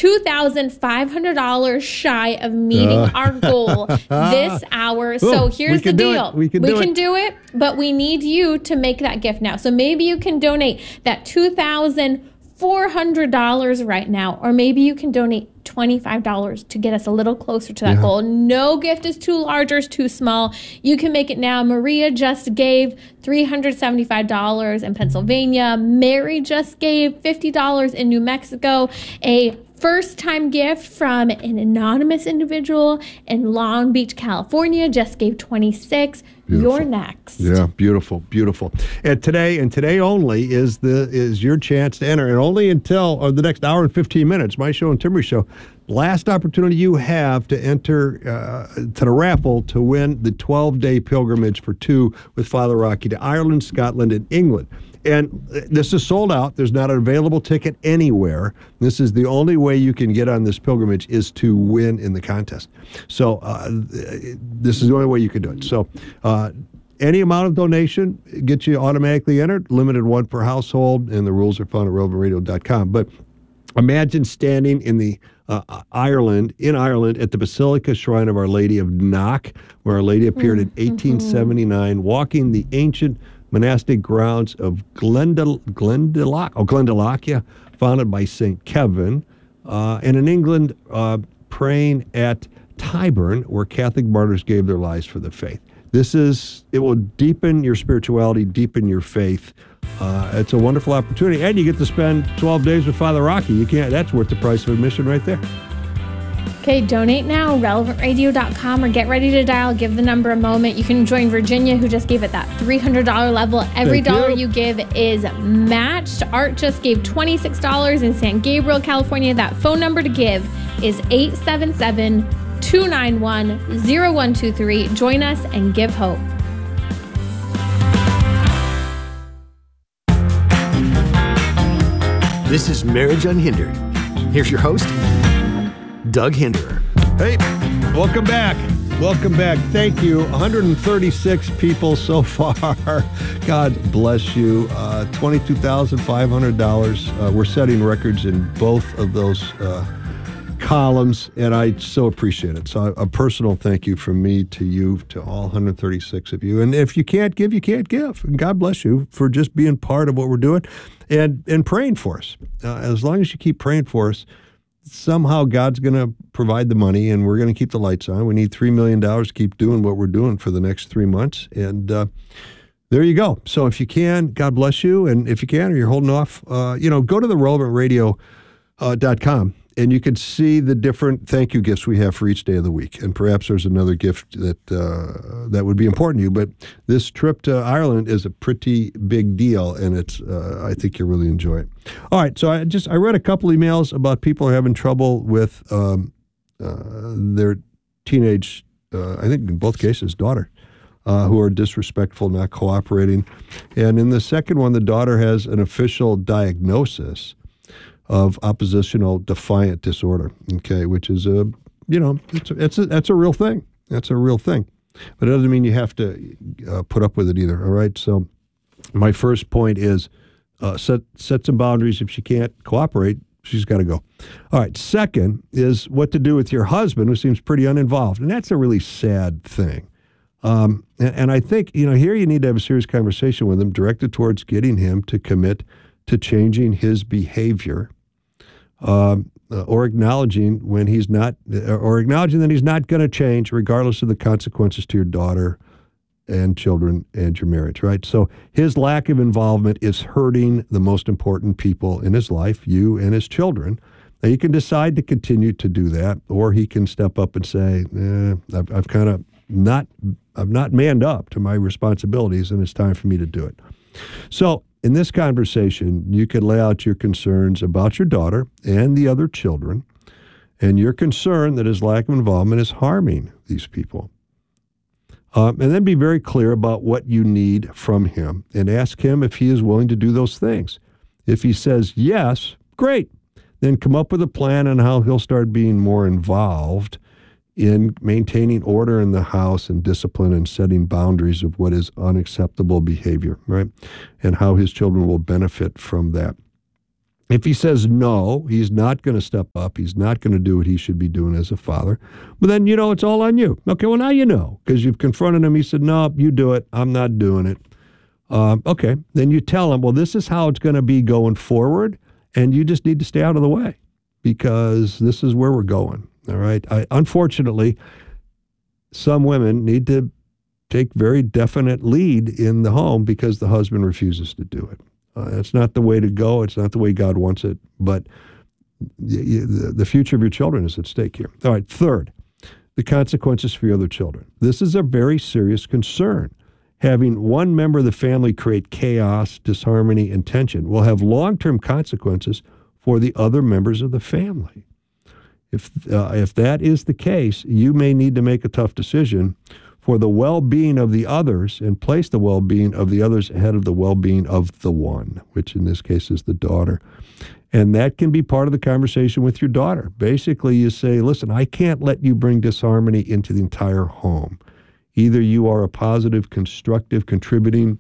$2,500 shy of meeting our goal this hour. So here's the deal. We can do it, but we need you to make that gift now. So maybe you can donate that $2,400 right now, or maybe you can donate $25 to get us a little closer to that goal. No gift is too large or is too small. You can make it now. Maria just gave $375 in Pennsylvania. Mary just gave $50 in New Mexico. A first-time gift from an anonymous individual in Long Beach, California just gave $26. Beautiful. You're next. Yeah, beautiful, beautiful. And today only is your chance to enter, and only until the next hour and 15 minutes. My show and Timber's show. Last opportunity you have to enter to the raffle to win the 12-day pilgrimage for two with Father Rocky to Ireland, Scotland, and England. And this is sold out. There's not an available ticket anywhere. This is the only way you can get on this pilgrimage is to win in the contest. So this is the only way you can do it. So any amount of donation gets you automatically entered, limited one per household, and the rules are found at relevantradio.com. But imagine standing in the Ireland at the Basilica Shrine of Our Lady of Knock, where Our Lady appeared in 1879, walking the ancient monastic grounds of Glendalough, founded by St. Kevin, and in England, praying at Tyburn, where Catholic martyrs gave their lives for the faith. It will deepen your spirituality, deepen your faith. It's a wonderful opportunity, and you get to spend 12 days with Father Rocky. That's worth the price of admission right there. Okay, donate now, relevantradio.com, or get ready to dial. Give the number a moment. You can join Virginia, who just gave it that $300 level. Every dollar you give is matched. Art just gave $26 in San Gabriel, California. That phone number to give is 877-291-0123. Join us and give hope. This is Marriage Unhindered. Here's your host, Doug Hinderer. Hey, welcome back. Welcome back. Thank you. 136 people so far. God bless you. $22,500. We're setting records in both of those columns, and I so appreciate it. So a personal thank you from me to you, to all 136 of you. And if you can't give, you can't give. And God bless you for just being part of what we're doing and praying for us. As long as you keep praying for us, somehow God's going to provide the money, and we're going to keep the lights on. We need $3 million to keep doing what we're doing for the next 3 months. And there you go. So if you can, God bless you. And if you can, or you're holding off, go to the relevantradio.com, and you can see the different thank you gifts we have for each day of the week. And perhaps there's another gift that would be important to you. But this trip to Ireland is a pretty big deal, and it's I think you'll really enjoy it. All right, so I read a couple emails about people who are having trouble with their teenage, I think in both cases, daughter, who are disrespectful, not cooperating. And in the second one, the daughter has an official diagnosis of oppositional defiant disorder, okay, which is that's a real thing. That's a real thing. But it doesn't mean you have to put up with it either, all right? So my first point is set some boundaries. If she can't cooperate, she's got to go. All right, second is what to do with your husband, who seems pretty uninvolved, and that's a really sad thing. And I think, here you need to have a serious conversation with him directed towards getting him to commit to changing his behavior, or acknowledging when he's not, or acknowledging that he's not going to change, regardless of the consequences to your daughter and children and your marriage, right? So his lack of involvement is hurting the most important people in his life, you and his children. Now, he can decide to continue to do that, or he can step up and say, I've not manned up to my responsibilities, and it's time for me to do it. So in this conversation, you can lay out your concerns about your daughter and the other children, and your concern that his lack of involvement is harming these people. And then be very clear about what you need from him, and ask him if he is willing to do those things. If he says yes, great. Then come up with a plan on how he'll start being more involved in maintaining order in the house and discipline and setting boundaries of what is unacceptable behavior, right? And how his children will benefit from that. If he says no, he's not going to step up. He's not going to do what he should be doing as a father. But then, it's all on you. Okay, well, now you know, because you've confronted him. He said, no, you do it. I'm not doing it. Okay, then you tell him, well, this is how it's going to be going forward, and you just need to stay out of the way because this is where we're going. All right. Unfortunately, some women need to take very definite lead in the home because the husband refuses to do it. It's not the way to go. It's not the way God wants it. But the future of your children is at stake here. All right. Third, the consequences for your other children. This is a very serious concern. Having one member of the family create chaos, disharmony, and tension will have long-term consequences for the other members of the family. If that is the case, you may need to make a tough decision for the well-being of the others and place the well-being of the others ahead of the well-being of the one, which in this case is the daughter. And that can be part of the conversation with your daughter. Basically, you say, listen, I can't let you bring disharmony into the entire home. Either you are a positive, constructive, contributing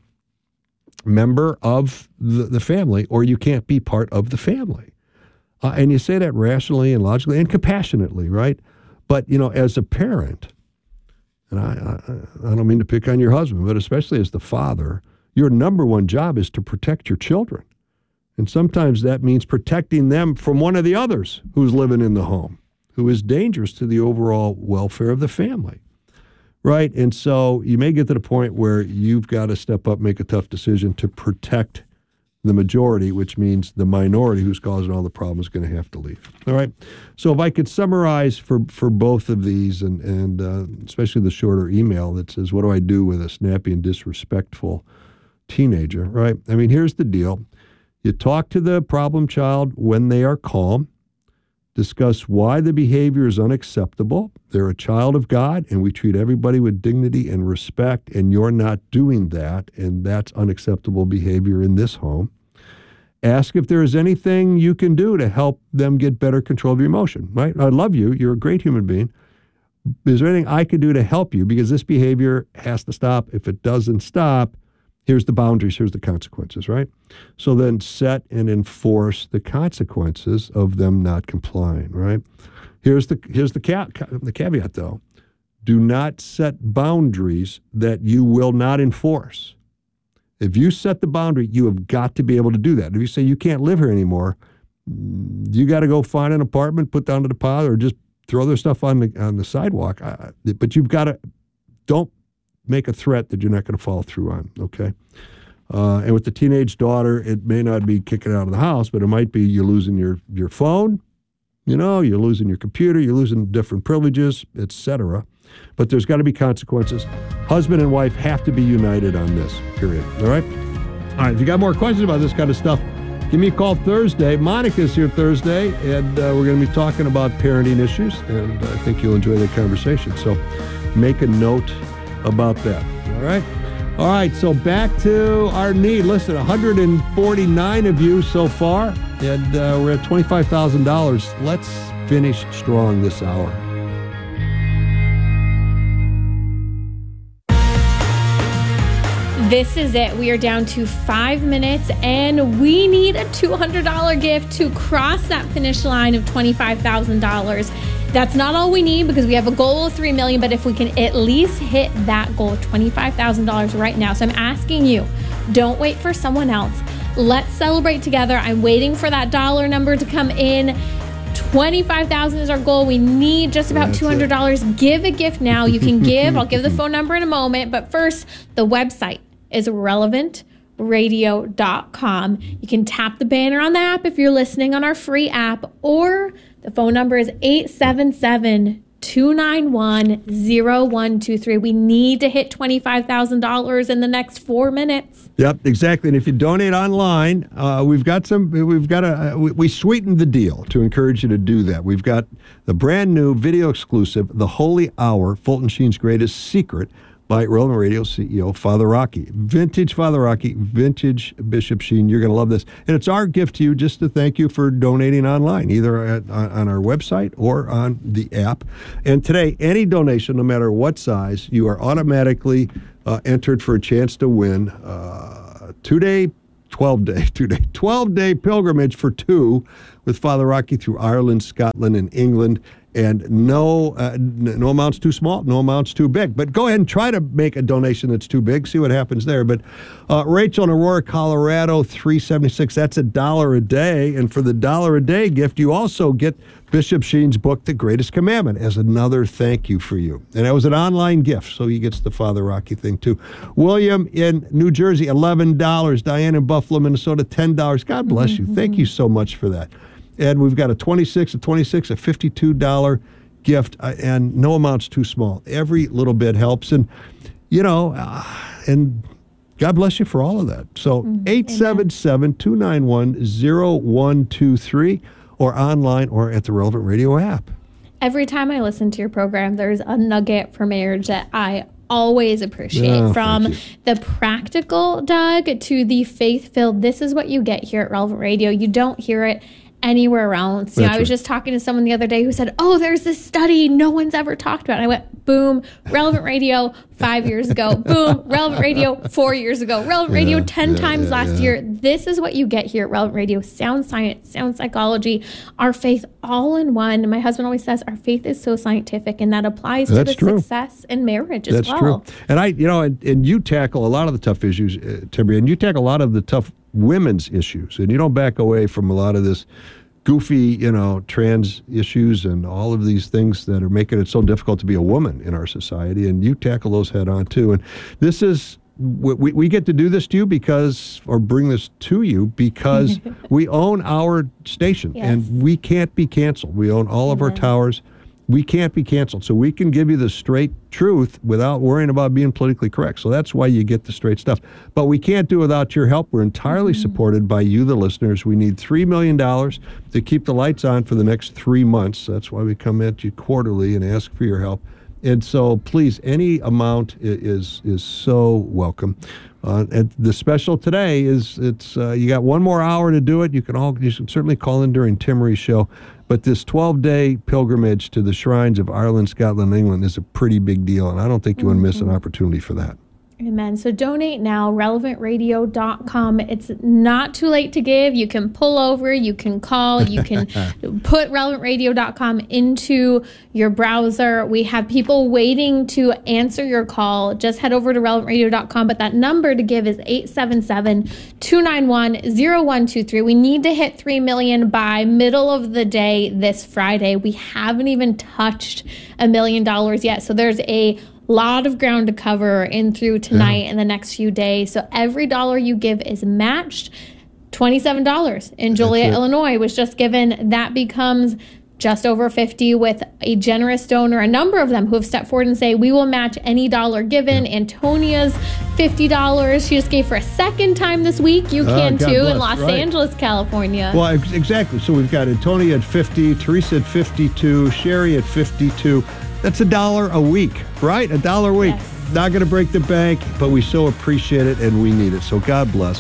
member of the family, or you can't be part of the family. And you say that rationally and logically and compassionately, right? But, as a parent, and I don't mean to pick on your husband, but especially as the father, your number one job is to protect your children. And sometimes that means protecting them from one of the others who's living in the home, who is dangerous to the overall welfare of the family, right? And so you may get to the point where you've got to step up, make a tough decision to protect the majority, which means the minority who's causing all the problems is going to have to leave. All right. So if I could summarize for both of these, and especially the shorter email that says, what do I do with a snappy and disrespectful teenager, right? I mean, here's the deal. You talk to the problem child when they are calm, discuss why the behavior is unacceptable. They're a child of God, and we treat everybody with dignity and respect, and you're not doing that, and that's unacceptable behavior in this home. Ask if there is anything you can do to help them get better control of your emotion, right? I love you. You're a great human being. Is there anything I can do to help you? Because this behavior has to stop. If it doesn't stop, here's the boundaries, here's the consequences, right? So then set and enforce the consequences of them not complying, right? Here's the caveat, though. Do not set boundaries that you will not enforce. If you set the boundary, you have got to be able to do that. If you say you can't live here anymore, you got to go find an apartment, put down the deposit, or just throw their stuff on the sidewalk. But you've got to, don't make a threat that you're not going to follow through on, okay? And with the teenage daughter, it may not be kicking out of the house, but it might be you're losing your phone, you're losing your computer, you're losing different privileges, etc. But there's got to be consequences. Husband and wife have to be united on this, period. All right? All right, if you got more questions about this kind of stuff, give me a call Thursday. Monica's here Thursday, and we're going to be talking about parenting issues, and I think you'll enjoy that conversation. So make a note about that. All right? All right, so back to our need. Listen, 149 of you so far, and we're at $25,000. Let's finish strong this hour. This is it. We are down to 5 minutes, and we need a $200 gift to cross that finish line of $25,000. That's not all we need because we have a goal of $3 million, but if we can at least hit that goal of $25,000 right now. So I'm asking you, don't wait for someone else. Let's celebrate together. I'm waiting for that dollar number to come in. 25,000 is our goal. We need just about $200. Give a gift now. You can give. I'll give the phone number in a moment, but first, the website is relevantradio.com. You can tap the banner on the app if you're listening on our free app, or the phone number is 877-291-0123. We need to hit $25,000 in the next 4 minutes. Yep, exactly. And if you donate online, we sweetened the deal to encourage you to do that. We've got the brand new video exclusive, The Holy Hour, Fulton Sheen's Greatest Secret, by Relevant Radio CEO Father Rocky. Vintage Father Rocky, vintage Bishop Sheen. You're going to love this. And it's our gift to you just to thank you for donating online, either on our website or on the app. And today, any donation, no matter what size, you are automatically entered for a chance to win a 2-day 12-day pilgrimage for two with Father Rocky through Ireland, Scotland, and England. And no amount's too small, no amount's too big. But go ahead and try to make a donation that's too big, see what happens there. But Rachel in Aurora, Colorado, $3.76, that's $1 a day. And for the $1 a day gift, you also get Bishop Sheen's book, The Greatest Commandment, as another thank you for you. And that was an online gift, so he gets the Father Rocky thing too. William in New Jersey, $11. Diane in Buffalo, Minnesota, $10. God bless you. Thank you so much for that. And we've got a $52 gift, and no amount's too small. Every little bit helps. And, and God bless you for all of that. So 877-291-0123 or online or at the Relevant Radio app. Every time I listen to your program, there's a nugget for marriage that I always appreciate. From the practical, Doug, to the faith-filled. This is what you get here at Relevant Radio. You don't hear it anywhere else. I was just talking to someone the other day who said, there's this study no one's ever talked about. And I went, boom, Relevant Radio 5 years ago. Boom, Relevant Radio 4 years ago. Relevant Radio 10 times last year. This is what you get here at Relevant Radio. Sound science, sound psychology, our faith all in one. My husband always says our faith is so scientific, and that applies to the success in marriage as well. That's true. And and you tackle a lot of the tough issues, Timmy, and you tackle a lot of the tough women's issues, and you don't back away from a lot of this goofy, trans issues and all of these things that are making it so difficult to be a woman in our society, and you tackle those head on too. And this is, we get to do this to you bring this to you because we own our station, and we can't be canceled. We own all of our towers. We can't be canceled. So we can give you the straight truth without worrying about being politically correct. So that's why you get the straight stuff. But we can't do it without your help. We're entirely supported by you, the listeners. We need $3 million to keep the lights on for the next 3 months. That's why we come at you quarterly and ask for your help. And so please, any amount is so welcome. And the special today is you got one more hour to do it. You can certainly call in during Tim Ree's show. But this 12-day pilgrimage to the shrines of Ireland, Scotland, and England is a pretty big deal, and I don't think you want to miss an opportunity for that. Amen. So donate now, relevantradio.com. It's not too late to give. You can pull over, you can call, you can put relevantradio.com into your browser. We have people waiting to answer your call. Just head over to relevantradio.com, but that number to give is 877-291-0123. We need to hit 3 million by middle of the day this Friday. We haven't even touched $1 million yet. So there's a lot of ground to cover in through tonight and the next few days. So every dollar you give is matched. $27 in Joliet, Illinois was just given. That becomes just over 50 with a generous donor, a number of them who have stepped forward and say, we will match any dollar given. Antonia's $50. She just gave for a second time this week. You can too in Los Angeles, California. Well, exactly. So we've got Antonia at 50, Teresa at 52, Sherry at 52. That's $1 a week, right? $1 a week. Yes. Not going to break the bank, but we so appreciate it and we need it. So God bless.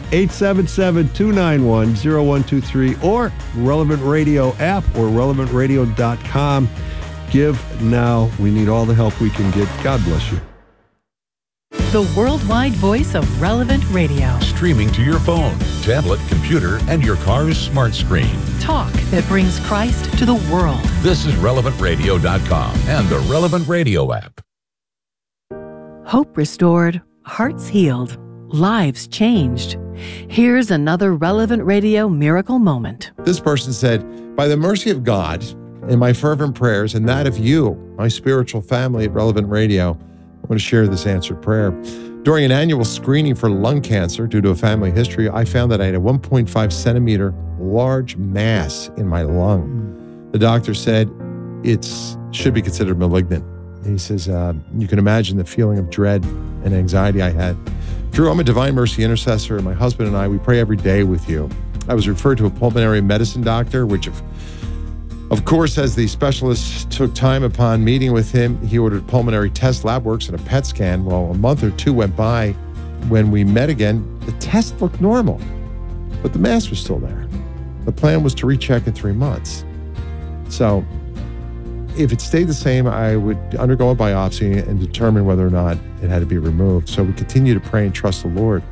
877-291-0123 or Relevant Radio app or relevantradio.com. Give now. We need all the help we can get. God bless you. The worldwide voice of Relevant Radio. Streaming to your phone, tablet, computer, and your car's smart screen. Talk that brings Christ to the world. This is relevantradio.com and the Relevant Radio app. Hope restored, hearts healed, lives changed. Here's another Relevant Radio miracle moment. This person said, by the mercy of God and my fervent prayers and that of you, my spiritual family at Relevant Radio, I want to share this answered prayer. During an annual screening for lung cancer due to a family history, I found that I had a 1.5 centimeter large mass in my lung. The doctor said it should be considered malignant. And he says, you can imagine the feeling of dread and anxiety I had. Drew, I'm a Divine Mercy intercessor, and my husband and I, we pray every day with you. I was referred to a pulmonary medicine doctor, which of course, as the specialist took time upon meeting with him, he ordered pulmonary test, lab works, and a PET scan. Well, a month or two went by. When we met again, the test looked normal, but the mass was still there. The plan was to recheck in 3 months. So if it stayed the same, I would undergo a biopsy and determine whether or not it had to be removed. So we continue to pray and trust the Lord.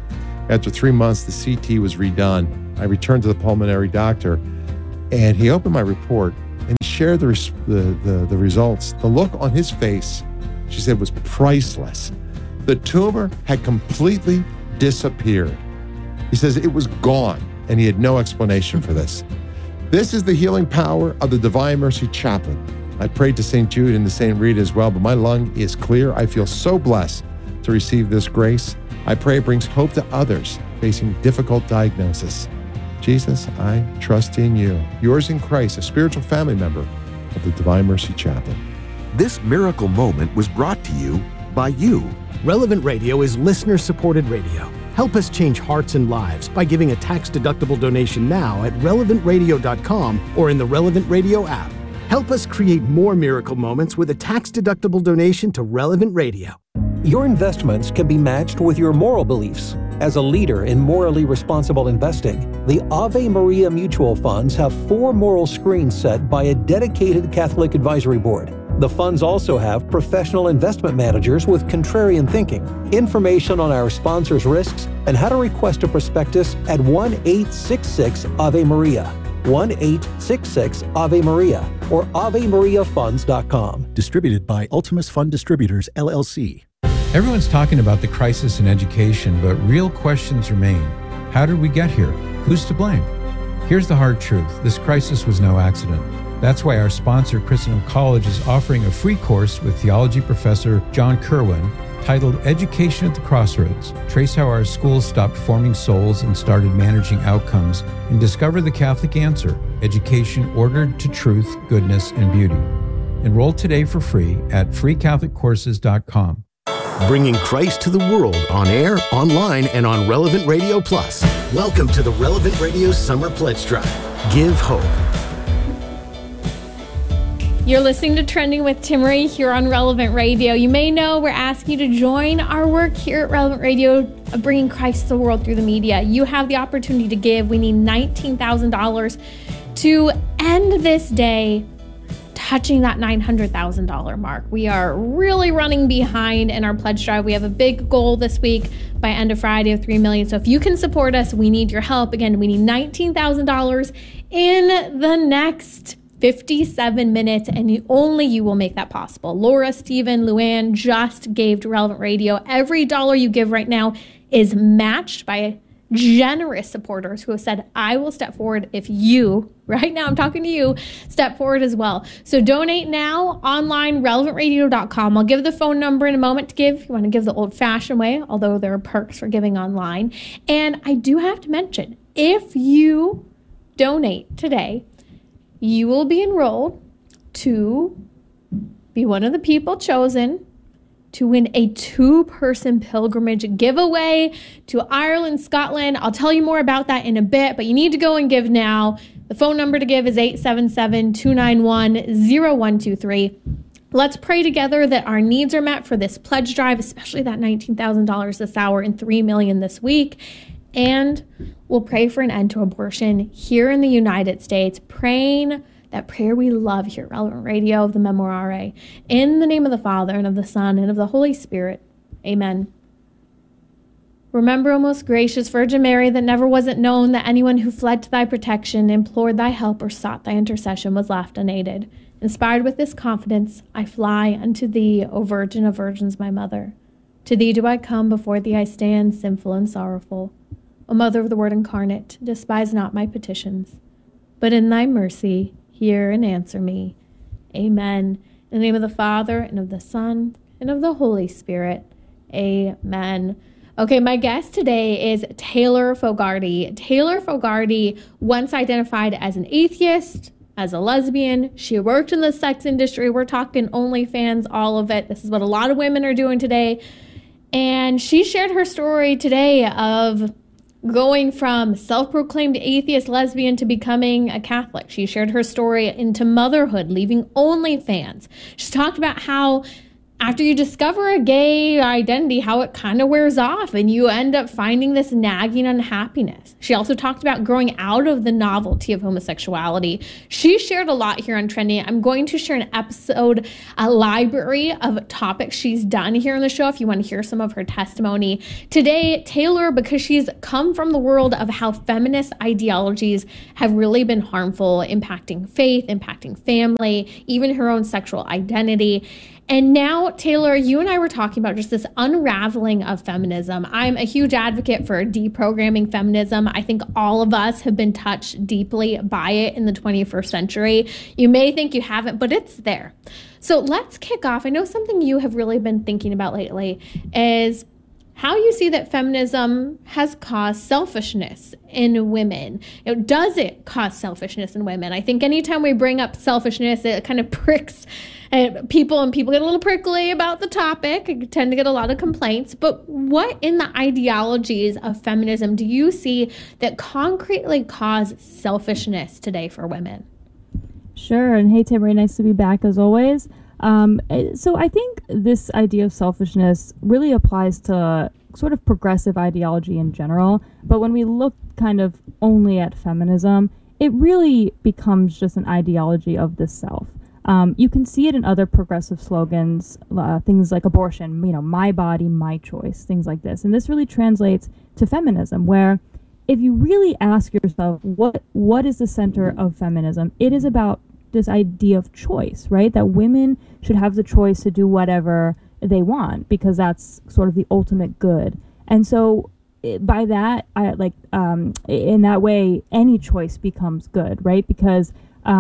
After 3 months, the CT was redone. I returned to the pulmonary doctor, and he opened my report and shared the results. The look on his face, she said, was priceless. The tumor had completely disappeared. He says it was gone, and he had no explanation for this. This is the healing power of the Divine Mercy Chaplain. I prayed to St. Jude and to St. Rita as well, but my lung is clear. I feel so blessed to receive this grace. I pray it brings hope to others facing difficult diagnosis. Jesus, I trust in you. Yours in Christ, a spiritual family member of the Divine Mercy Chaplain. This miracle moment was brought to you by you. Relevant Radio is listener-supported radio. Help us change hearts and lives by giving a tax-deductible donation now at relevantradio.com or in the Relevant Radio app. Help us create more miracle moments with a tax-deductible donation to Relevant Radio. Your investments can be matched with your moral beliefs. As a leader in morally responsible investing, the Ave Maria Mutual Funds have 4 moral screens set by a dedicated Catholic advisory board. The funds also have professional investment managers with contrarian thinking. Information on our sponsors' risks and how to request a prospectus at 1-866-AVE-MARIA, 1-866-AVE-MARIA, or AveMariaFunds.com. Distributed by Ultimus Fund Distributors, LLC. Everyone's talking about the crisis in education, but real questions remain. How did we get here? Who's to blame? Here's the hard truth. This crisis was no accident. That's why our sponsor, Christendom College, is offering a free course with theology professor John Kerwin titled Education at the Crossroads. Trace how our schools stopped forming souls and started managing outcomes, and discover the Catholic answer, education ordered to truth, goodness, and beauty. Enroll today for free at freecatholiccourses.com. Bringing Christ to the world on air, online, and on Relevant Radio Plus. Welcome to the Relevant Radio Summer Pledge Drive. Give hope. You're listening to Trending with Timmerie here on Relevant Radio. You may know we're asking you to join our work here at Relevant Radio of bringing Christ to the world through the media. You have the opportunity to give. We need $19,000 to end this day touching that $900,000 mark. We are really running behind in our pledge drive. We have a big goal this week by end of Friday of $3 million. So if you can support us, we need your help. Again, we need $19,000 in the next 57 minutes, and only you will make that possible. Laura, Stephen, Luann just gave to Relevant Radio. Every dollar you give right now is matched by generous supporters who have said, I will step forward if you, right now I'm talking to you, step forward as well. So donate now online, relevantradio.com. I'll give the phone number in a moment to give. If you want to give the old-fashioned way, although there are perks for giving online. And I do have to mention, if you donate today, you will be enrolled to be one of the people chosen to win a 2-person pilgrimage giveaway to Ireland, Scotland. I'll tell you more about that in a bit, but you need to go and give now. The phone number to give is 877-291-0123. Let's pray together that our needs are met for this pledge drive, especially that $19,000 this hour and $3 million this week. And we'll pray for an end to abortion here in the United States, praying that prayer we love here at Relevant Radio of the Memorare. In the name of the Father, and of the Son, and of the Holy Spirit. Amen. Remember, O most gracious Virgin Mary, that never was it known that anyone who fled to thy protection, implored thy help, or sought thy intercession was left unaided. Inspired with this confidence, I fly unto thee, O Virgin of Virgins, my Mother. To thee do I come, before thee I stand, sinful and sorrowful. O Mother of the Word incarnate, despise not my petitions, but in thy mercy hear and answer me. Amen. In the name of the Father, and of the Son, and of the Holy Spirit. Amen. Okay, my guest today is Taylor Fogarty. Taylor Fogarty once identified as an atheist, as a lesbian. She worked in the sex industry. We're talking OnlyFans, all of it. This is what a lot of women are doing today. And she shared her story today of going from self-proclaimed atheist lesbian to becoming a Catholic. She shared her story into motherhood, leaving OnlyFans. She talked about how after you discover a gay identity, how it kind of wears off and you end up finding this nagging unhappiness. She also talked about growing out of the novelty of homosexuality. She shared a lot here on Trending. I'm going to share an episode, a library of topics she's done here on the show if you want to hear some of her testimony. Today, Taylor, because she's come from the world of how feminist ideologies have really been harmful, impacting faith, impacting family, even her own sexual identity. And now, Taylor, you and I were talking about just this unraveling of feminism. I'm a huge advocate for deprogramming feminism. I think all of us have been touched deeply by it in the 21st century. You may think you haven't, but it's there. So let's kick off. I know something you have really been thinking about lately is how you see that feminism has caused selfishness in women. Does it cause selfishness in women? I think anytime we bring up selfishness, it kind of pricks people, and people get a little prickly about the topic. I tend to get a lot of complaints. But what in the ideologies of feminism do you see that concretely cause selfishness today for women? Sure. And hey, Tamara, nice to be back as always. So I think this idea of selfishness really applies to sort of progressive ideology in general. But when we look kind of only at feminism, it really becomes just an ideology of the self. You can see it in other progressive slogans, things like abortion, my body, my choice, things like this. And this really translates to feminism, where if you really ask yourself, what is the center of feminism? It is about this idea of choice, right? That women should have the choice to do whatever they want because that's sort of the ultimate good. And so by that, in that way, any choice becomes good, right? Because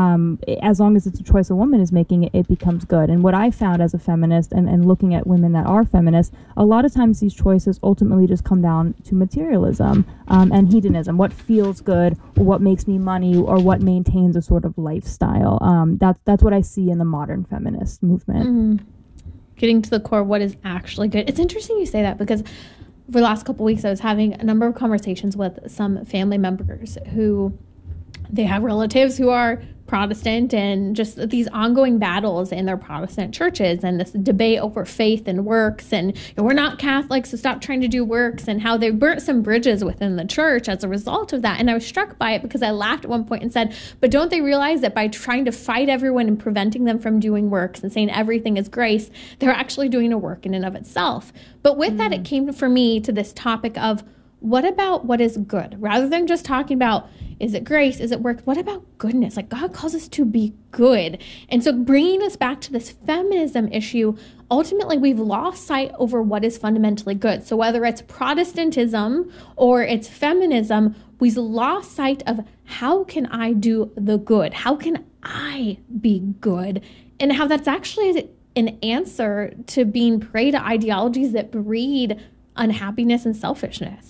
as long as it's a choice a woman is making, it becomes good. And what I found as a feminist and looking at women that are feminists, a lot of times these choices ultimately just come down to materialism and hedonism, what feels good or what makes me money or what maintains a sort of lifestyle. That's what I see in the modern feminist movement. Mm-hmm. Getting to the core of what is actually good. It's interesting you say that because for the last couple of weeks I was having a number of conversations with some family members who they have relatives who are Protestant, and just these ongoing battles in their Protestant churches and this debate over faith and works, and we're not Catholics, so stop trying to do works, and how they burnt some bridges within the church as a result of that. And I was struck by it because I laughed at one point and said, but don't they realize that by trying to fight everyone and preventing them from doing works and saying everything is grace, they're actually doing a work in and of itself. But with that, it came for me to this topic of what about what is good? Rather than just talking about, is it grace? Is it work? What about goodness? Like, God calls us to be good. And so bringing us back to this feminism issue, ultimately we've lost sight over what is fundamentally good. So whether it's Protestantism or it's feminism, we've lost sight of how can I do the good? How can I be good? And how that's actually an answer to being prey to ideologies that breed unhappiness and selfishness.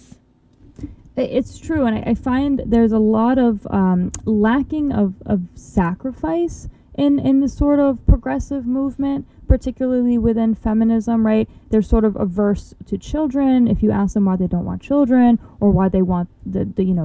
It's true, and I find there's a lot of lacking of sacrifice in the sort of progressive movement, particularly within feminism, right? They're sort of averse to children. If you ask them why they don't want children or why they want the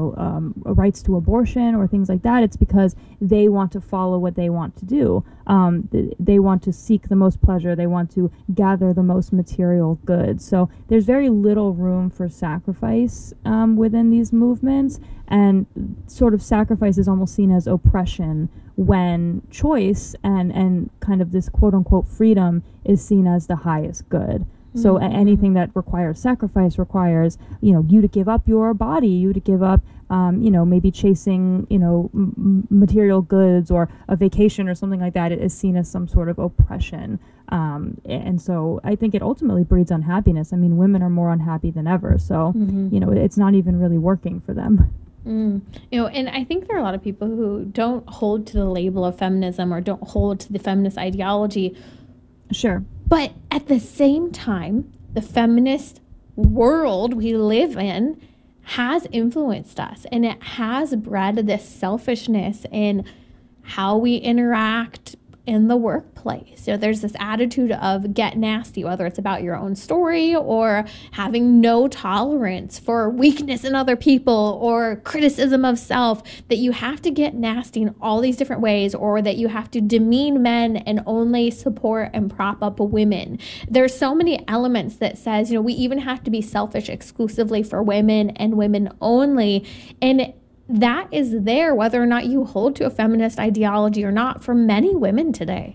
rights to abortion or things like that, it's because they want to follow what they want to do. They want to seek the most pleasure. They want to gather the most material goods. So there's very little room for sacrifice within these movements, and sort of sacrifice is almost seen as oppression when choice and kind of this quote-unquote freedom is seen as the highest good. So anything that requires sacrifice requires, you to give up your body, you to give up, maybe chasing, material goods or a vacation or something like that. It is seen as some sort of oppression. And so I think it ultimately breeds unhappiness. I mean, women are more unhappy than ever. So, it's not even really working for them. And I think there are a lot of people who don't hold to the label of feminism or don't hold to the feminist ideology. Sure. But at the same time, the feminist world we live in has influenced us, and it has bred this selfishness in how we interact in the workplace. So there's this attitude of get nasty, whether it's about your own story or having no tolerance for weakness in other people or criticism of self, that you have to get nasty in all these different ways, or that you have to demean men and only support and prop up women. There's so many elements that says, we even have to be selfish exclusively for women and women only. And that is there whether or not you hold to a feminist ideology or not for many women today.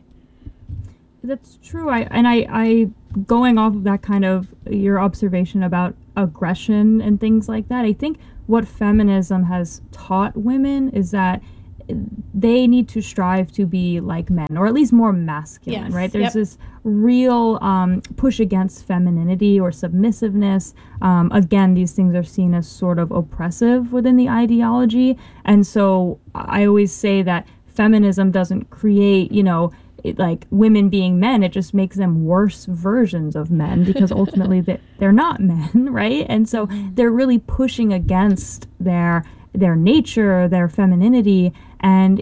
That's true. I going off of that kind of your observation about aggression and things like that, I think what feminism has taught women is that they need to strive to be like men, or at least more masculine, yes, right? There's this real push against femininity or submissiveness. Again, these things are seen as sort of oppressive within the ideology. And so I always say that feminism doesn't create, like women being men. It just makes them worse versions of men, because ultimately they're not men, right? And so they're really pushing against their nature, their femininity. And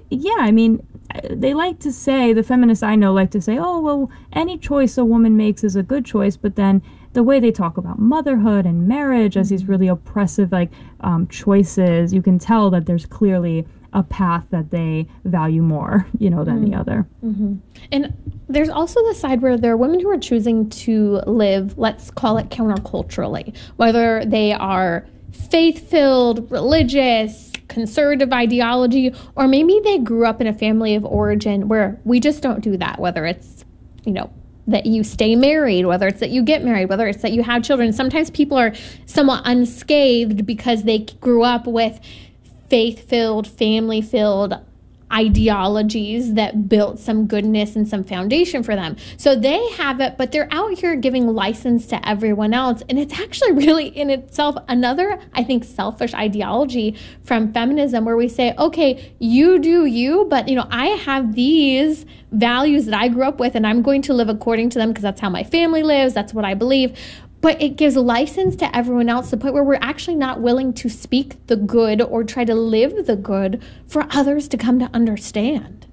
they like to say, the feminists I know like to say, oh, well, any choice a woman makes is a good choice. But then the way they talk about motherhood and marriage as these really oppressive choices, you can tell that there's clearly a path that they value more, than the other. Mm-hmm. And there's also the side where there are women who are choosing to live, let's call it counterculturally, whether they are faith-filled, religious, conservative ideology, or maybe they grew up in a family of origin where we just don't do that, whether it's, that you stay married, whether it's that you get married, whether it's that you have children. Sometimes people are somewhat unscathed because they grew up with faith-filled, family-filled ideologies that built some goodness and some foundation for them. So they have it, but they're out here giving license to everyone else. And it's actually really in itself another, I think, selfish ideology from feminism, where we say, okay, you do you, but I have these values that I grew up with and I'm going to live according to them because that's how my family lives, that's what I believe. But it gives license to everyone else to the point where we're actually not willing to speak the good or try to live the good for others to come to understand.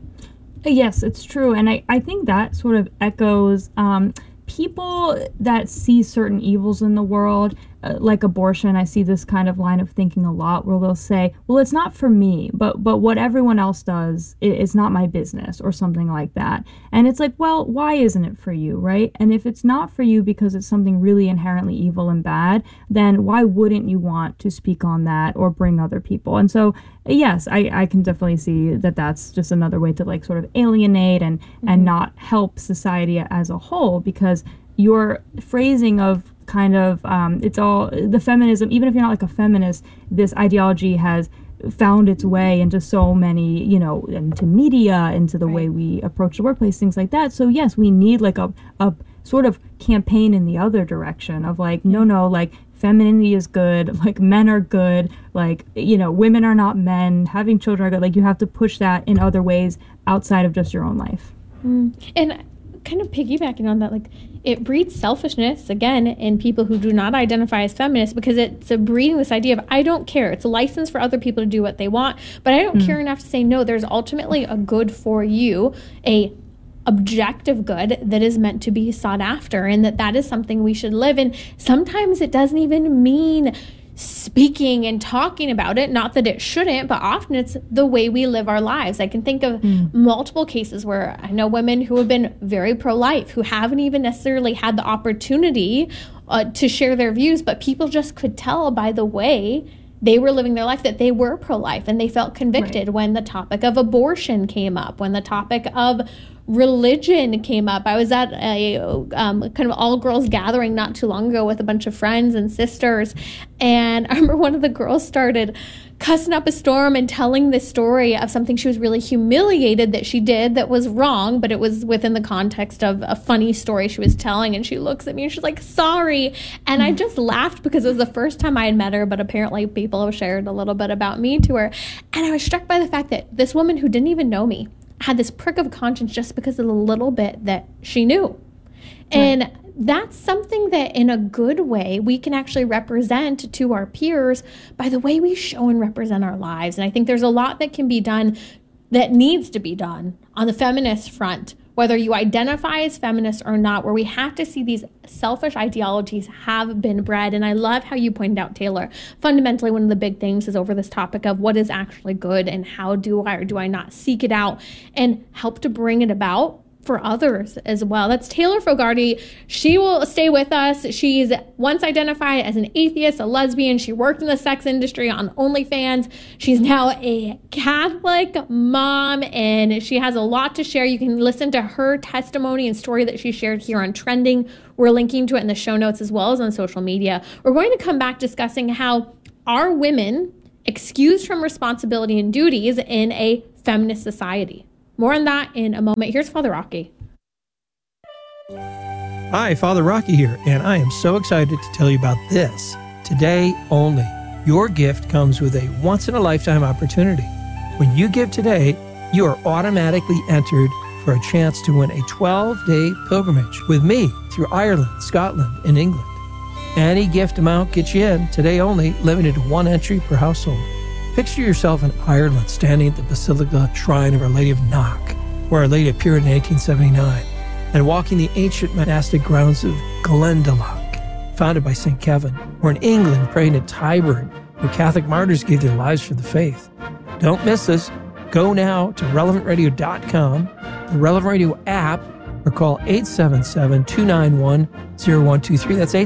Yes, it's true. And I think that sort of echoes people that see certain evils in the world, like abortion. I see this kind of line of thinking a lot where they'll say, well, it's not for me, but what everyone else does is not my business, or something like that. And it's like, well, why isn't it for you, right? And if it's not for you because it's something really inherently evil and bad, then why wouldn't you want to speak on that or bring other people? And so, yes, I can definitely see that that's just another way to sort of alienate and not help society as a whole, because your phrasing of kind of it's all the feminism, even if you're not a feminist, this ideology has found its way into so many, into media, into the way we approach the workplace, things like that. So yes, we need a sort of campaign in the other direction of no, femininity is good, men are good, women are not men, having children are good. You have to push that in other ways outside of just your own life. And kind of piggybacking on that, it breeds selfishness again in people who do not identify as feminists, because it's breeding this idea of I don't care. It's a license for other people to do what they want, but I don't care enough to say no. There's ultimately a good for you, a objective good that is meant to be sought after, and that is something we should live in. Sometimes it doesn't even mean speaking and talking about it, not that it shouldn't, but often it's the way we live our lives. I can think of multiple cases where I know women who have been very pro-life, who haven't even necessarily had the opportunity to share their views, but people just could tell by the way they were living their life that they were pro-life, and they felt convicted when the topic of abortion came up, when the topic of religion came up. I was at a kind of all-girls gathering not too long ago with a bunch of friends and sisters, and I remember one of the girls started cussing up a storm and telling this story of something she was really humiliated that she did that was wrong, but it was within the context of a funny story she was telling. And she looks at me and she's like, sorry. And I just laughed because it was the first time I had met her, but apparently people have shared a little bit about me to her. And I was struck by the fact that this woman who didn't even know me had this prick of conscience just because of the little bit that she knew. And that's something that in a good way we can actually represent to our peers by the way we show and represent our lives. And I think there's a lot that can be done that needs to be done on the feminist front, whether you identify as feminist or not, where we have to see these selfish ideologies have been bred. And I love how you pointed out, Taylor, fundamentally one of the big things is over this topic of what is actually good and how do I or do I not seek it out and help to bring it about for others as well. That's Taylor Fogarty. She will stay with us. She's once identified as an atheist, a lesbian. She worked in the sex industry on OnlyFans. She's now a Catholic mom, and she has a lot to share. You can listen to her testimony and story that she shared here on Trending. We're linking to it in the show notes as well as on social media. We're going to come back discussing how are women excused from responsibility and duties in a feminist society. More on that in a moment. Here's Father Rocky. Hi, Father Rocky here, and I am so excited to tell you about this. Today only, your gift comes with a once-in-a-lifetime opportunity. When you give today, you are automatically entered for a chance to win a 12-day pilgrimage with me through Ireland, Scotland, and England. Any gift amount gets you in, today only, limited to one entry per household. Picture yourself in Ireland standing at the Basilica Shrine of Our Lady of Knock, where Our Lady appeared in 1879, and walking the ancient monastic grounds of Glendalough, founded by St. Kevin, or in England praying at Tyburn, where Catholic martyrs gave their lives for the faith. Don't miss this. Go now to relevantradio.com, the Relevant Radio app, or call 877-291-0123. That's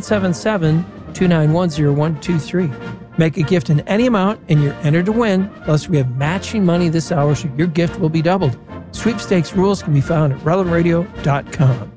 877-291-0123. Make a gift in any amount and you're entered to win. Plus, we have matching money this hour, so your gift will be doubled. Sweepstakes rules can be found at relevantradio.com.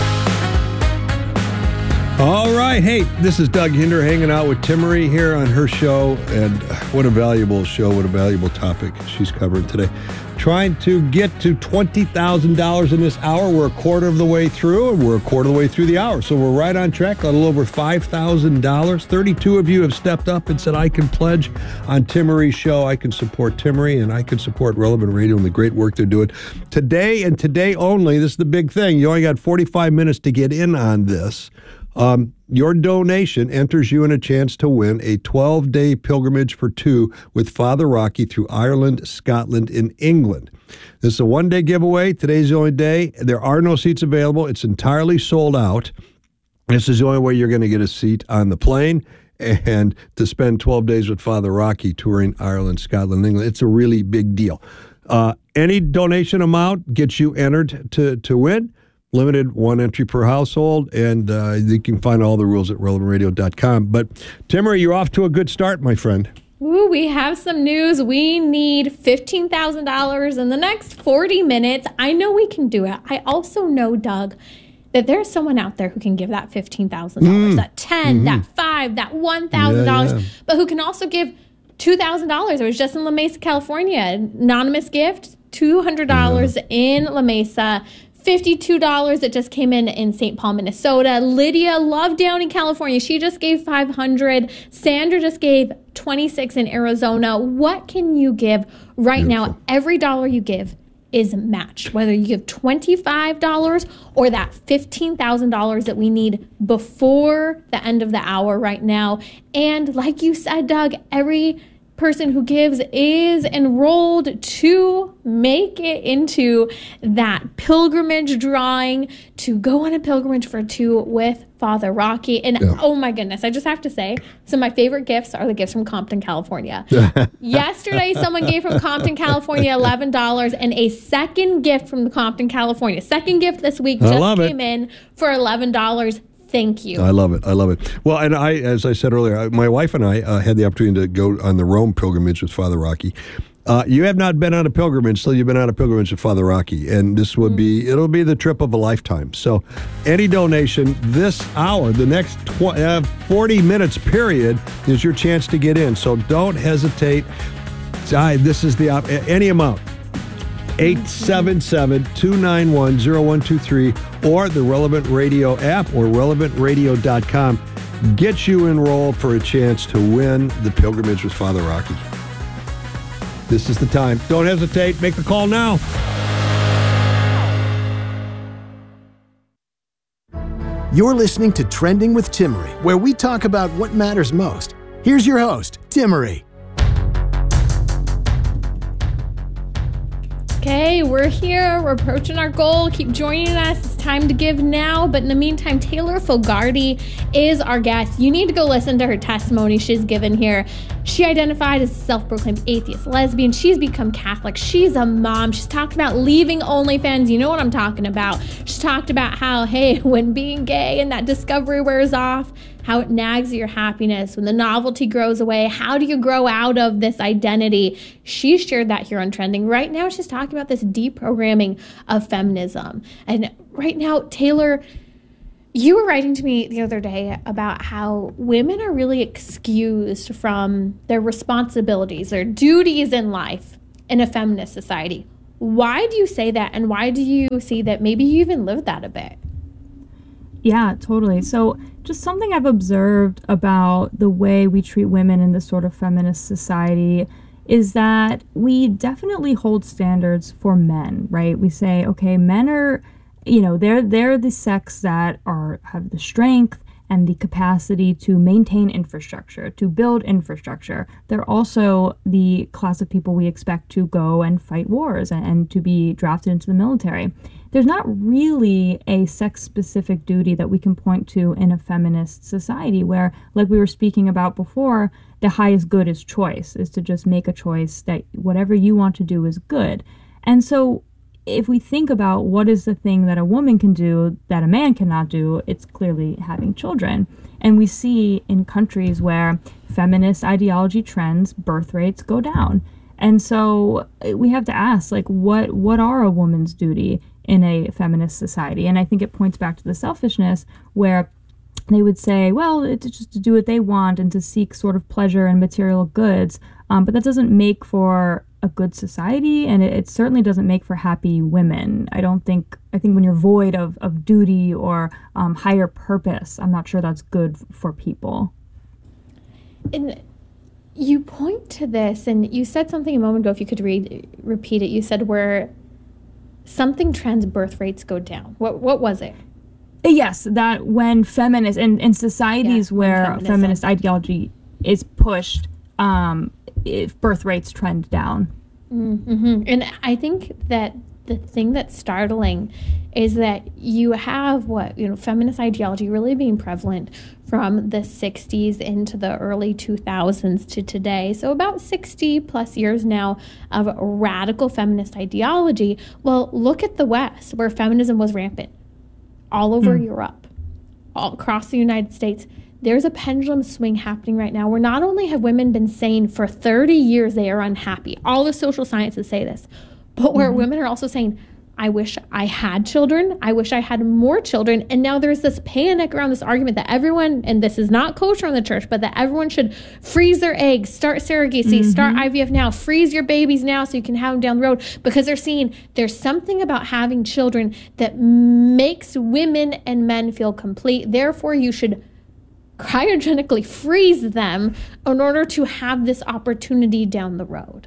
All right. Hey, this is Doug Hinder hanging out with Timmerie here on her show. And what a valuable show, what a valuable topic she's covering today. Trying to get to $20,000 in this hour. We're a quarter of the way through, and we're a quarter of the way through the hour. So we're right on track, a little over $5,000. 32 of you have stepped up and said, I can pledge on Timmerie's show. I can support Timmerie, and I can support Relevant Radio and the great work they're doing. Today and today only, this is the big thing. You only got 45 minutes to get in on this. Your donation enters you in a chance to win a 12-day pilgrimage for two with Father Rocky through Ireland, Scotland, and England. This is a one-day giveaway. Today's the only day. There are no seats available. It's entirely sold out. This is the only way you're going to get a seat on the plane and to spend 12 days with Father Rocky touring Ireland, Scotland, and England. It's a really big deal. Any donation amount gets you entered to win. Limited one entry per household, and you can find all the rules at relevantradio.com. But, Timmerie, you're off to a good start, my friend. Ooh, we have some news. We need $15,000 in the next 40 minutes. I know we can do it. I also know, Doug, that there's someone out there who can give that $15,000, that $10,000, that $5,000, that $1,000, but who can also give $2,000. I was just in La Mesa, California. Anonymous gift, $200 in La Mesa. $52 that just came in St. Paul, Minnesota. Lydia Lovedown, California. She just gave $500. Sandra just gave $26 in Arizona. What can you give right now? Every dollar you give is matched. Whether you give $25 or that $15,000 that we need before the end of the hour right now. And like you said, Doug, every person who gives is enrolled to make it into that pilgrimage drawing to go on a pilgrimage for two with Father Rocky. And oh my goodness, I just have to say, some of my favorite gifts are the gifts from Compton, California. Yesterday, someone gave from Compton, California $11 and a second gift from Compton, California. Second gift this week just came in for $11. Thank you. I love it. I love it. Well, and I, as I said earlier, my wife and I had the opportunity to go on the Rome pilgrimage with Father Rocky. You have not been on a pilgrimage, so you've been on a pilgrimage with Father Rocky, and this would it'll be the trip of a lifetime. So any donation this hour, the next 40 minutes period, is your chance to get in. So don't hesitate. This is any amount. 877-291-0123 or the Relevant Radio app or relevantradio.com. Get you enrolled for a chance to win the pilgrimage with Father Rocky. This is the time. Don't hesitate. Make the call now. You're listening to Trending with Timmerie, where we talk about what matters most. Here's your host, Timmerie. Okay, we're here. We're approaching our goal. Keep joining us. It's time to give now. But in the meantime, Taylor Fogarty is our guest. You need to go listen to her testimony she's given here. She identified as a self-proclaimed atheist, lesbian. She's become Catholic. She's a mom. She's talked about leaving OnlyFans. You know what I'm talking about. She's talked about how, hey, when being gay and that discovery wears off, how it nags at your happiness, when the novelty grows away, how do you grow out of this identity? She shared that here on Trending. Right now, she's talking about this deprogramming of feminism. And right now, Taylor, you were writing to me the other day about how women are really excused from their responsibilities, their duties in life in a feminist society. Why do you say that? And why do you see that maybe you even lived that a bit? Yeah, totally. So just something I've observed about the way we treat women in this sort of feminist society is that we definitely hold standards for men, right? We say, okay, men are, they're the sex that have the strength and the capacity to maintain infrastructure, to build infrastructure. They're also the class of people we expect to go and fight wars and to be drafted into the military. There's not really a sex-specific duty that we can point to in a feminist society where, like we were speaking about before, the highest good is choice, is to just make a choice that whatever you want to do is good. And so if we think about what is the thing that a woman can do that a man cannot do, it's clearly having children. And we see in countries where feminist ideology trends, birth rates go down. And so we have to ask, like, what are a woman's duty in a feminist society? And I think it points back to the selfishness where they would say, well, it's just to do what they want and to seek sort of pleasure and material goods. But that doesn't make for a good society, and it certainly doesn't make for happy women. I think when you're void of duty or higher purpose, I'm not sure that's good for people. And you point to this, and you said something a moment ago, if you could repeat it. You said where something trends birth rates go down. What was it? Yes, that when feminists, in societies where feminist ideology is pushed, if birth rates trend down. Mm-hmm. And I think that the thing that's startling is that you have feminist ideology really being prevalent from the 60s into the early 2000s to today. So about 60 plus years now of radical feminist ideology. Well, look at the West, where feminism was rampant. All over Europe, all across the United States. There's a pendulum swing happening right now where not only have women been saying for 30 years they are unhappy, all the social sciences say this, but where women are also saying, I wish I had children, I wish I had more children, and now there's this panic around this argument that everyone, and this is not kosher in the church, but that everyone should freeze their eggs, start surrogacy, start IVF now, freeze your babies now so you can have them down the road, because they're seeing there's something about having children that makes women and men feel complete, therefore you should cryogenically freeze them in order to have this opportunity down the road.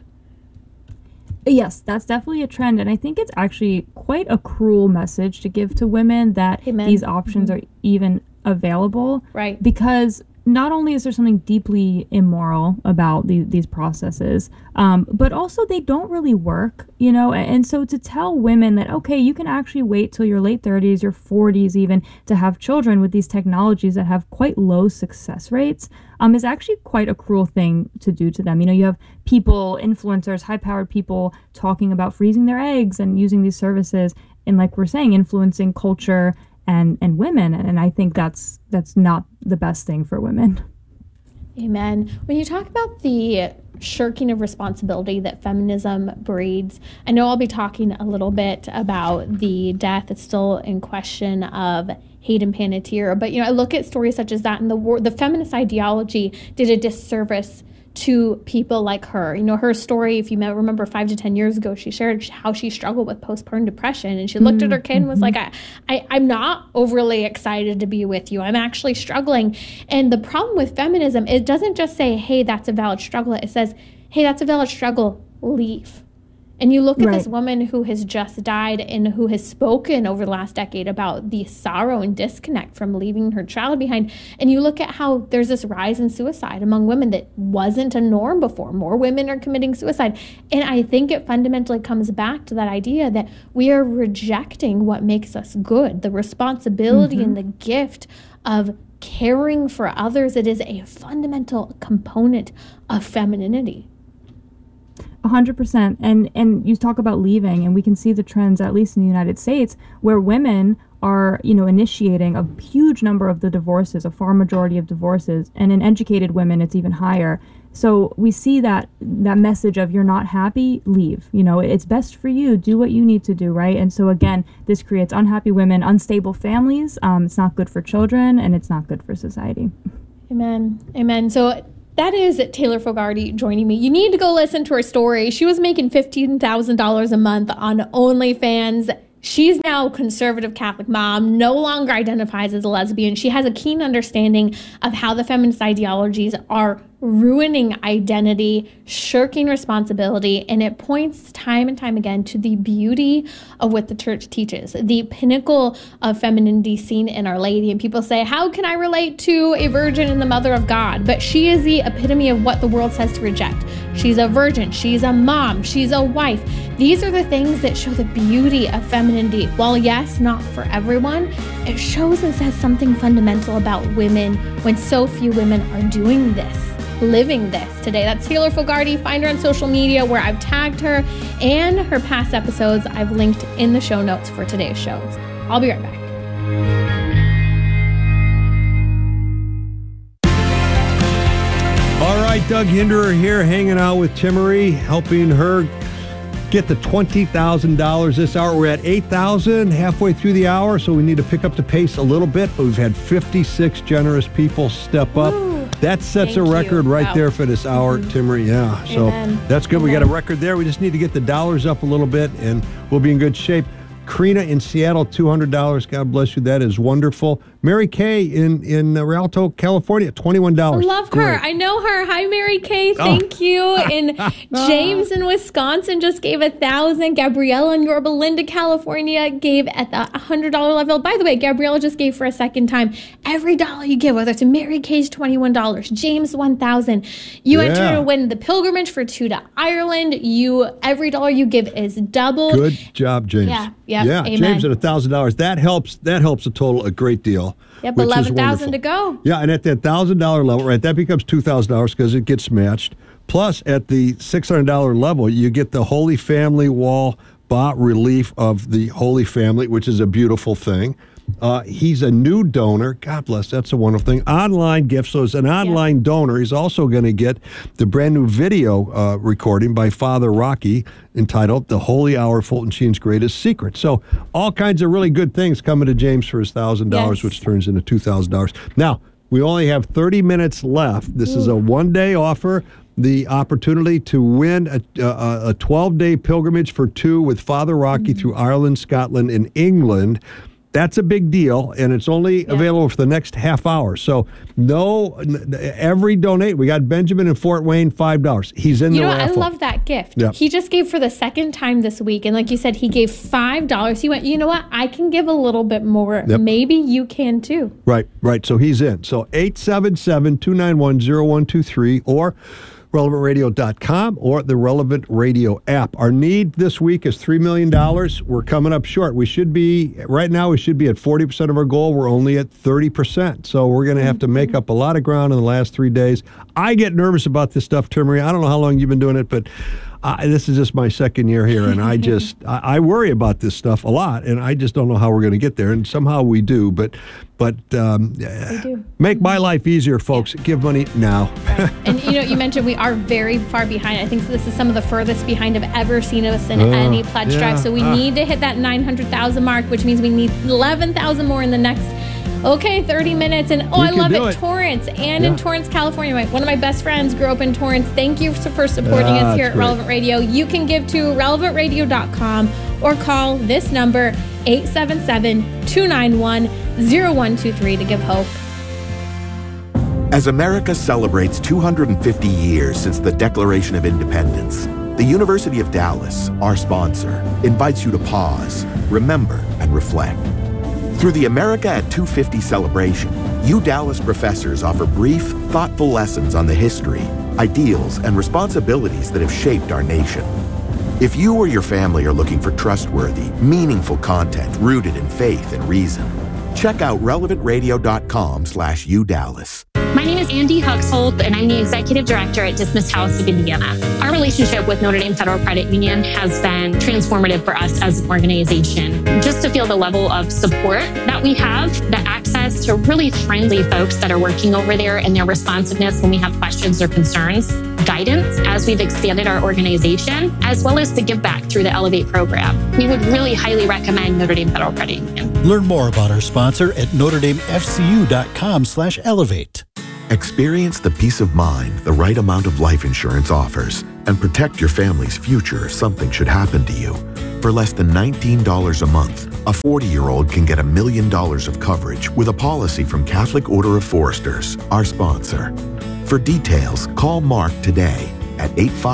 Yes, that's definitely a trend. And I think it's actually quite a cruel message to give to women that these options are even available. Right. Because not only is there something deeply immoral about these processes, but also they don't really work, and so to tell women that, okay, you can actually wait till your late 30s, your 40s even, to have children with these technologies that have quite low success rates, is actually quite a cruel thing to do to them. You have people, influencers, high-powered people talking about freezing their eggs and using these services and, like we're saying, influencing culture and women, and I think that's not the best thing for women. Amen. When you talk about the shirking of responsibility that feminism breeds, I know I'll be talking a little bit about the death that's still in question of Hayden Panettiere, but I look at stories such as that, and the feminist ideology did a disservice to people like her. Her story, if you remember 5 to 10 years ago, she shared how she struggled with postpartum depression, and she looked at her kid and was like, I'm not overly excited to be with you. I'm actually struggling. And the problem with feminism, it doesn't just say, hey, that's a valid struggle. It says, hey, that's a valid struggle, leave. And you look at Right. this woman who has just died and who has spoken over the last decade about the sorrow and disconnect from leaving her child behind. And you look at how there's this rise in suicide among women that wasn't a norm before. More women are committing suicide. And I think it fundamentally comes back to that idea that we are rejecting what makes us good, the responsibility and the gift of caring for others. It is a fundamental component of femininity. 100%. And you talk about leaving, and we can see the trends, at least in the United States, where women are, initiating a huge number of the divorces, a far majority of divorces, and in educated women, it's even higher. So we see that message of you're not happy, leave. It's best for you. Do what you need to do, right? And so again, this creates unhappy women, unstable families. It's not good for children, and it's not good for society. Amen. Amen. So that is Taylor Fogarty joining me. You need to go listen to her story. She was making $15,000 a month on OnlyFans. She's now a conservative Catholic mom, no longer identifies as a lesbian. She has a keen understanding of how the feminist ideologies are ruining identity, shirking responsibility, and it points time and time again to the beauty of what the church teaches, the pinnacle of femininity seen in Our Lady. And people say, how can I relate to a virgin and the mother of God? But she is the epitome of what the world says to reject. She's a virgin, she's a mom, she's a wife. These are the things that show the beauty of femininity. While yes, not for everyone, it shows and says something fundamental about women when so few women are doing this, living this today. That's Taylor Fogarty. Find her on social media where I've tagged her, and her past episodes I've linked in the show notes for today's shows. I'll be right back. All right, Doug Hinderer here, hanging out with Timmerie, helping her get the $20,000 this hour. We're at $8,000 halfway through the hour, so we need to pick up the pace a little bit, but we've had 56 generous people step up. Ooh, that sets a thank record you. right Wow. there for this hour, Timmerie. Yeah, so Amen. that's good. We got a Amen. record there. We just need to get the dollars up a little bit, and we'll be in good shape. Karina in Seattle, $200. God bless you. That is wonderful. Mary Kay in Rialto, California, $21. Love her. Great. I know her. Hi, Mary Kay. Thank you. And James in Wisconsin just gave 1,000. Gabriella in Yorba Linda, California gave at the $100 level. By the way, Gabriella just gave for a second time. Every dollar you give, whether it's Mary Kay's $21, James $1,000, you enter to win the pilgrimage for 2 to Ireland. Every dollar you give is doubled. Good job, James. Yeah. Amen. James at $1,000. That helps the total a great deal. Yep, which is 11,000 to wonderful. go. Yeah, and at that $1,000 level, right, that becomes $2,000 because it gets matched. Plus, at the $600 level, you get the Holy Family wall bas relief of the Holy Family, which is a beautiful thing. He's a new donor. God bless. That's a wonderful thing. Online gift. So as an online donor, he's also going to get the brand new video recording by Father Rocky entitled The Holy Hour, Fulton Sheen's Greatest Secret. So all kinds of really good things coming to James for his $1,000, which turns into $2,000. Now, we only have 30 minutes left. This is a one-day offer. The opportunity to win a 12-day pilgrimage for two with Father Rocky through Ireland, Scotland, and England. That's a big deal, and it's only available for the next half hour. So every donate. We got Benjamin in Fort Wayne, $5. He's in the raffle. I love that gift. Yep. He just gave for the second time this week, and like you said, he gave $5. He went, you know what? I can give a little bit more. Yep. Maybe you can too. Right. So he's in. So 877-291-0123 or relevantradio.com or the Relevant Radio app. Our need this week is $3 million. We're coming up short. Right now we should be at 40% of our goal. We're only at 30%. So we're going to have to make up a lot of ground in the last 3 days. I get nervous about this stuff, Timmerie. I don't know how long you've been doing it, but this is just my second year here, and I worry about this stuff a lot, and I just don't know how we're going to get there, and somehow we do, but we do. Make my life easier, folks. Give money now. Right. And you mentioned we are very far behind. I think this is some of the furthest behind I've ever seen us in any pledge drive. So we need to hit that 900,000 mark, which means we need 11,000 more in the next 30 minutes. And I love it. Torrance in Torrance, California. One of my best friends grew up in Torrance. Thank you for supporting us here at Relevant Radio. You can give to relevantradio.com or call this number 877-291-0123 to give hope. As America celebrates 250 years since the Declaration of Independence, The University of Dallas, our sponsor, invites you to pause, remember, and reflect. Through the America at 250 celebration, UDallas professors offer brief, thoughtful lessons on the history, ideals, and responsibilities that have shaped our nation. If you or your family are looking for trustworthy, meaningful content rooted in faith and reason, check out relevantradio.com/UDallas. My name is Andy Huxholt, and I'm the Executive Director at Dismissed House of Indiana. Our relationship with Notre Dame Federal Credit Union has been transformative for us as an organization. Just to feel the level of support that we have, the access to really friendly folks that are working over there, and their responsiveness when we have questions or concerns, guidance as we've expanded our organization, as well as the give back through the Elevate program. We would really highly recommend Notre Dame Federal Credit Union. Learn more about our sponsor at NotreDameFCU.com/elevate. Experience the peace of mind the right amount of life insurance offers and protect your family's future if something should happen to you. For less than $19 a month, a 40-year-old can get $1 million of coverage with a policy from Catholic Order of Foresters, our sponsor. For details, call Mark today at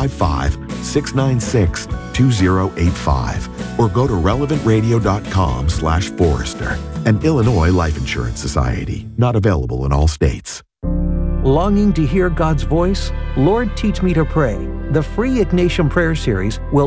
855-696-2085 or go to relevantradio.com/Forester. An Illinois Life Insurance Society, not available in all states. Longing to hear God's voice? Lord, teach me to pray. The free Ignatian Prayer Series will